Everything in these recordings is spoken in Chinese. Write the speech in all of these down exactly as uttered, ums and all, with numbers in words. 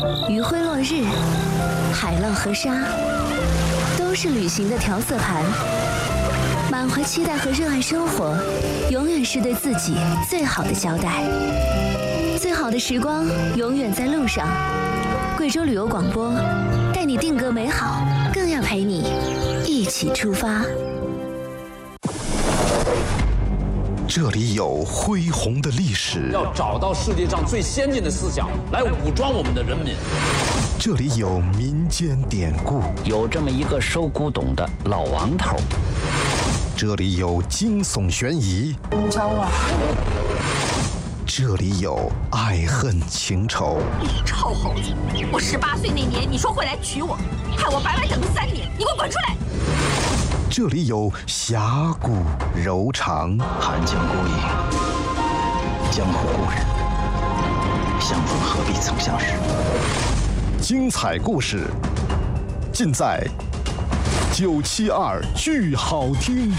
余晖落日，海浪和沙，都是旅行的调色盘。满怀期待和热爱生活，永远是对自己最好的交代。最好的时光永远在路上。贵州旅游广播，带你定格美好，更要陪你一起出发。 这里有恢宏的历史， 要找到世界上最先进的思想来武装我们的人民。 这里有民间典故， 有这么一个收古董的老王头。 这里有惊悚悬疑， 你找我？ 这里有爱恨情仇。 你臭猴子！我十八岁那年，你说会来娶我，害我白白等了三年，你给我滚出来！ 这里有侠骨柔肠， 寒江孤影，江湖故人，相逢何必曾相识。 精彩故事尽在九七二剧好听。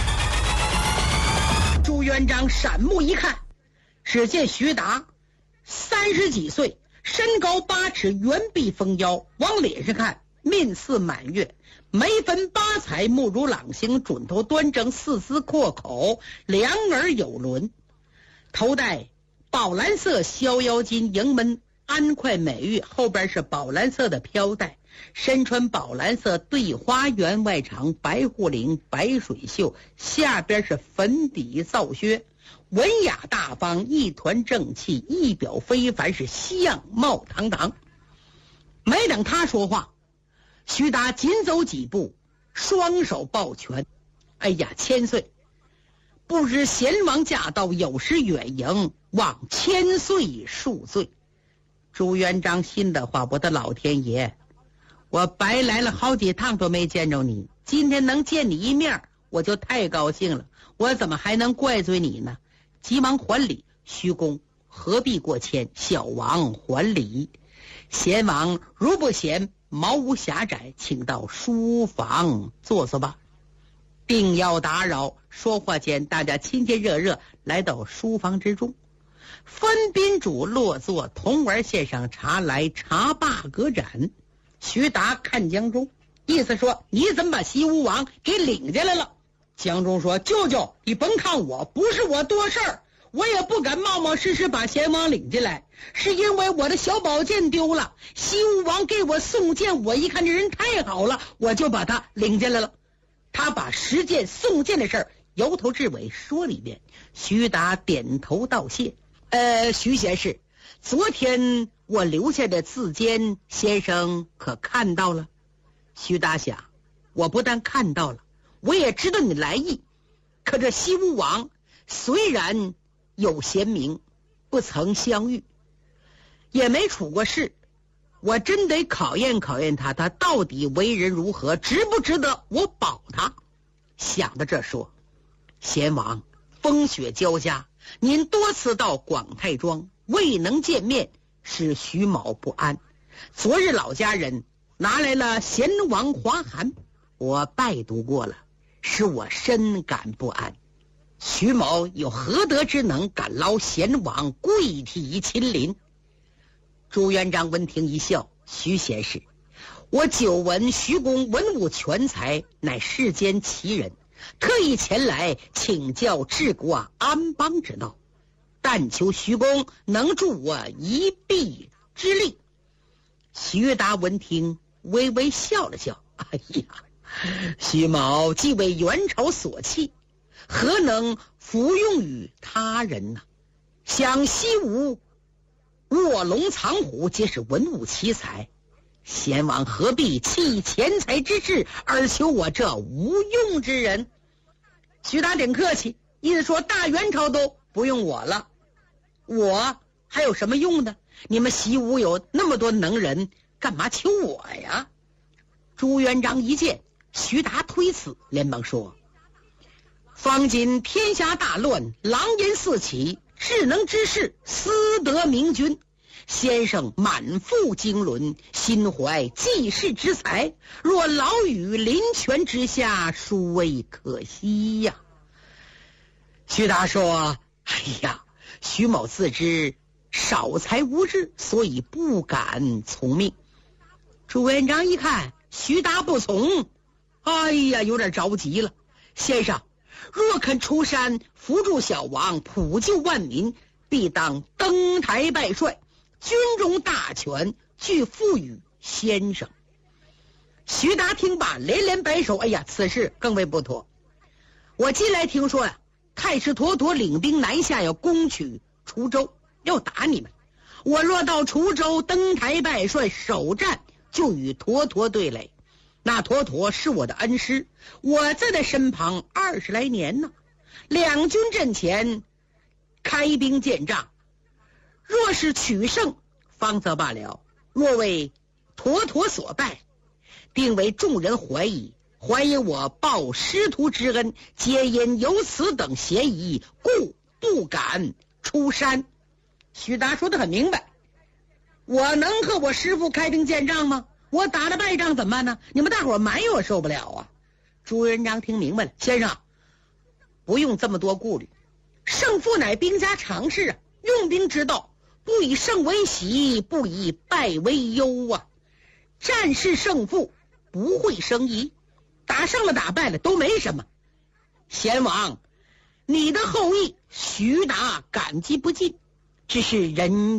朱元璋闪目一看，只见徐达三十几岁，身高八尺，圆臂丰腰，往脸上看面似满月，眉分八彩，目如朗星，准头端正，四肢阔口，两耳有轮，头戴宝蓝色逍遥巾，迎门安快美玉，后边是宝蓝色的飘带，身穿宝蓝色对花员外长白护领白水袖，下边是粉底皂靴，文雅大方，一团正气，一表非凡，是相貌堂堂。没等他说话，徐达紧走几步，双手抱拳，哎呀，千岁，不知贤王驾到，有时远迎，望千岁恕罪。朱元璋心的话，我的老天爷，我白来了好几趟都没见着你，今天能见你一面，我就太高兴了，我怎么还能怪罪你呢？急忙还礼，徐公何必过谦，小王还礼。贤王如不嫌茅屋狭窄，请到书房坐坐吧。定要打扰。说话间，大家亲切热热来到书房之中，分宾主落座，童儿献上茶来，茶罢隔盏。徐达看江中，意思说你怎么把西吴王给领进来了？江中说，舅舅你甭看我，不是我多事儿，我也不敢冒冒失失把贤王领进来，是因为我的小宝剑丢了，西吴王给我送剑，我一看这人太好了，我就把他领进来了。他把实剑送剑的事儿由头至尾说了一遍。徐达点头道谢。呃，徐贤士，昨天我留下的字笺，先生可看到了？徐达想，我不但看到了，我也知道你来意，可这西吴王虽然有贤名，不曾相遇，也没处过事，我真得考验考验他，他到底为人如何，值不值得我保他。想到这说，贤王风雪交加，您多次到广泰庄未能见面，使徐某不安。昨日老家人拿来了贤王华函，我拜读过了，使我深感不安。徐某有何德之能，敢劳贤王跪体亲临？朱元璋闻听一笑，徐贤士，我久闻徐公文武全才，乃世间奇人，特意前来请教治国安邦之道，但求徐公能助我一臂之力。徐达闻听微微笑了笑，哎呀，徐某既为元朝所弃，何能服用于他人呢？想西吴卧龙藏虎，皆是文武奇才，贤王何必弃钱财之事而求我这无用之人？徐达点客气，意思说大元朝都不用我了，我还有什么用呢？你们西吴有那么多能人，干嘛求我呀？朱元璋一见徐达推辞，连忙说，方今天下大乱，狼烟四起，智能之士，私得明君，先生满腹经纶，心怀济世之才，若老于林泉之下，殊为可惜呀。徐达说，哎呀，徐某自知少才无志，所以不敢从命。朱元璋一看徐达不从，哎呀，有点着急了。先生，若肯出山扶助小王，普救万民，必当登台拜帅，军中大权俱付与先生。徐达听罢连连摆手，哎呀，此事更为不妥。我近来听说呀、啊，太师妥妥领兵南下，要攻取滁州，要打你们。我若到滁州登台拜帅，首战就与妥妥对垒。那妥妥是我的恩师，我在他身旁二十来年呢。两军阵前开兵见仗，若是取胜方则罢了，若为妥妥所败，定为众人怀疑，怀疑我报师徒之恩，皆因有此等嫌疑，故不敢出山。徐达说得很明白，我能和我师父开兵见仗吗？我打了败仗怎么办呢？你们大伙埋怨我受不了啊！朱元璋听明白了，先生不用这么多顾虑，胜负乃兵家常事啊，用兵之道不以胜为喜，不以败为忧啊。战事胜负不会生疑，打胜了打败了都没什么。贤王，你的后裔徐达感激不尽，只是人